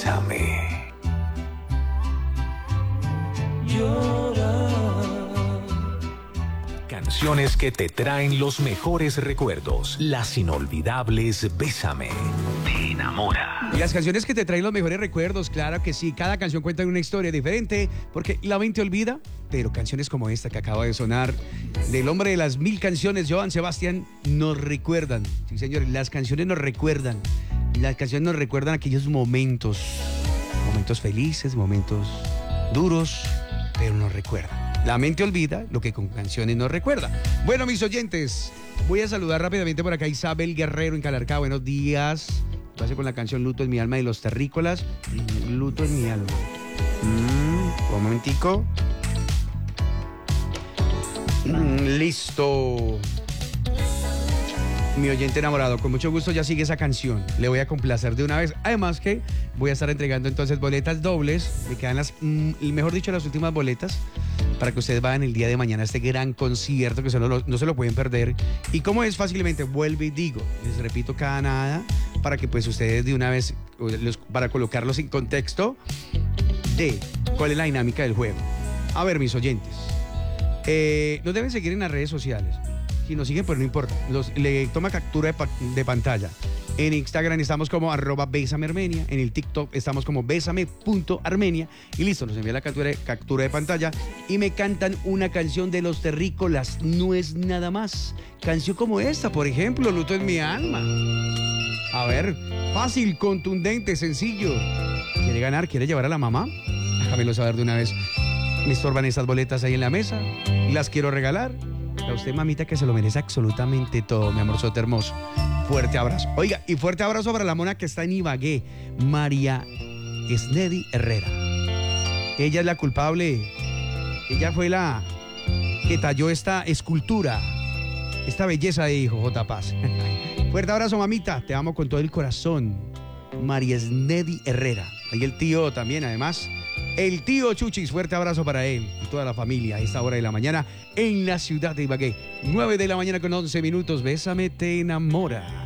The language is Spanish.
Bésame. Canciones que te traen los mejores recuerdos. Las inolvidables Bésame. Te enamora. Y las canciones que te traen los mejores recuerdos, claro que sí. Cada canción cuenta una historia diferente, porque la mente olvida, pero canciones como esta que acaba de sonar, del hombre de las 1000 canciones, Joan Sebastián, nos recuerdan. Sí, señores, las canciones nos recuerdan. Las canciones nos recuerdan aquellos momentos felices, momentos duros, pero nos recuerdan. La mente olvida lo que con canciones nos recuerda. Bueno, mis oyentes, voy a saludar rápidamente por acá a Isabel Guerrero en Calarcá. Buenos días. Pase con la canción Luto en mi alma de los Terrícolas. Luto en mi alma. Un momentico. Listo. Mi oyente enamorado, con mucho gusto ya sigue esa canción. Le voy a complacer de una vez. Además que voy a estar entregando entonces boletas dobles. Me quedan mejor dicho, las últimas boletas para que ustedes vayan el día de mañana a este gran concierto que no se lo pueden perder. Y como es fácilmente, vuelvo y digo, les repito cada nada para que pues ustedes de una vez, para colocarlos en contexto de cuál es la dinámica del juego. A ver, mis oyentes, nos deben seguir en las redes sociales. Si nos siguen, pues no importa. Le toma captura de pantalla. En Instagram estamos como @bésamearmenia. En el TikTok estamos como bésame.armenia. Y listo, nos envía la captura de pantalla. Y me cantan una canción de los Terrícolas. No es nada más. Canción como esta, por ejemplo, Luto en mi alma. A ver, fácil, contundente, sencillo. ¿Quiere ganar? ¿Quiere llevar a la mamá? Déjamelo saber de una vez. Me estorban esas boletas ahí en la mesa. Las quiero regalar. A usted, mamita, que se lo merece absolutamente todo, mi amorzote hermoso. Fuerte abrazo. Oiga, y fuerte abrazo para la mona que está en Ibagué, María Esnedi Herrera. Ella es la culpable. Ella fue la que talló esta escultura, esta belleza de hijo, J. Paz. Fuerte abrazo, mamita. Te amo con todo el corazón. María Esnedi Herrera. Ahí el tío también, además. El tío Chuchis, fuerte abrazo para él y toda la familia a esta hora de la mañana en la ciudad de Ibagué. 9 de la mañana con 11 minutos. Bésame, te enamora.